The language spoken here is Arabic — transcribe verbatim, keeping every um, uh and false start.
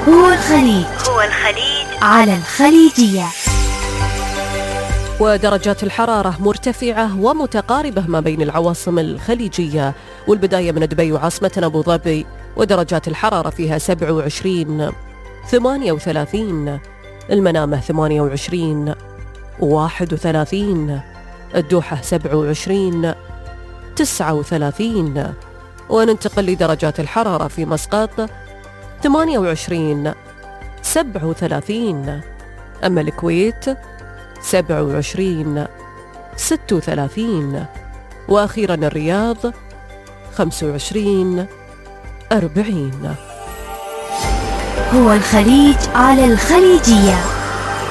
هو الخليج هو الخليج على الخليجية. ودرجات الحرارة مرتفعة ومتقاربة ما بين العواصم الخليجية، والبداية من دبي وعاصمتنا أبو ظبي، ودرجات الحرارة فيها سبعة وعشرين، ثمانية وثلاثين، المنامة ثمانية وعشرين، واحد وثلاثين، الدوحة سبعة وعشرين، تسعة وثلاثين. وننتقل لدرجات الحرارة في مسقط ثمانية وعشرين، سبعة وثلاثين، أما الكويت سبعة وعشرين، ستة وثلاثين، وأخيرا الرياض خمسة وعشرين، أربعين. هو الخليج على الخليجية.